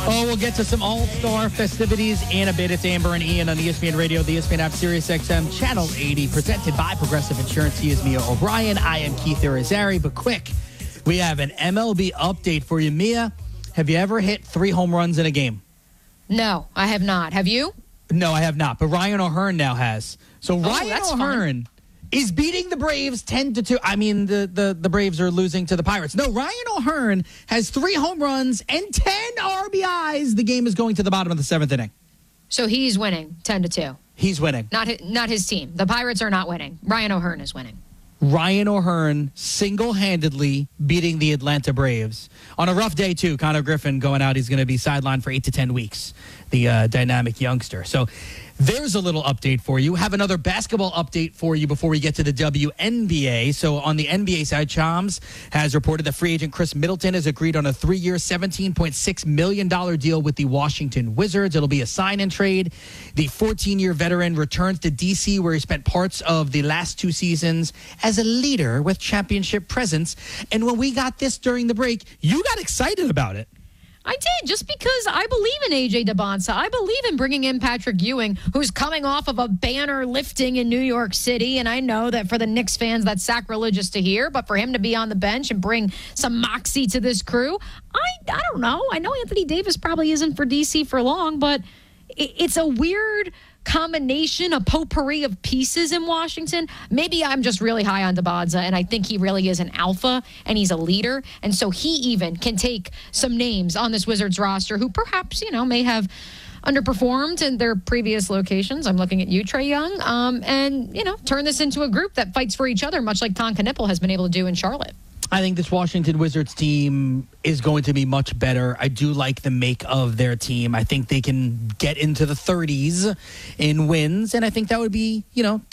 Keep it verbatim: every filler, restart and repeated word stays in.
Oh, we'll get to some all-star festivities in a bit. It's Amber and Ian on E S P N Radio, the E S P N app, Sirius X M, Channel eighty, presented by Progressive Insurance. He is Mia O'Brien. I am Keith Irizarry. But quick, we have an M L B update for you. Mia, have you ever hit three home runs in a game? No, I have not. Have you? No, I have not. But Ryan O'Hearn now has. So Oh, Ryan that's O'Hearn is beating the Braves ten to two. I mean, the, the, the Braves are losing to the Pirates. No, Ryan O'Hearn has three home runs and ten R B Is. The game is going to the bottom of the seventh inning. So he's winning ten to two. He's winning. Not his, not his team. The Pirates are not winning. Ryan O'Hearn is winning. Ryan O'Hearn single-handedly beating the Atlanta Braves. On a rough day, too, Connor Griffin going out. He's going to be sidelined for eight to ten weeks, the uh, dynamic youngster. So there's a little update for you. Have another basketball update for you before we get to the W N B A. So on the N B A side, Chams has reported that free agent Chris Middleton has agreed on a three-year, seventeen point six million dollars deal with the Washington Wizards. It'll be a sign-and trade. The fourteen-year veteran returns to D C, where he spent parts of the last two seasons as a leader with championship presence. And when we got this during the break, you got excited about it. I did, just because I believe in A J DeBonsa. I believe in bringing in Patrick Ewing, who's coming off of a banner lifting in New York City. And I know that for the Knicks fans, that's sacrilegious to hear. But for him to be on the bench and bring some moxie to this crew, I, I don't know. I know Anthony Davis probably isn't for D C for long, but it, it's a weird combination, a potpourri of pieces in Washington. Maybe I'm just really high on DeBonsa, and I think he really is an alpha, and he's a leader. And so he even can take some names on this Wizards roster who perhaps, you know, may have underperformed in their previous locations. I'm looking at you, Trae Young, um, and, you know, turn this into a group that fights for each other, much like Con Knipple has been able to do in Charlotte. I think this Washington Wizards team is going to be much better. I do like the make of their team. I think they can get into the thirties in wins, and I think that would be, you know,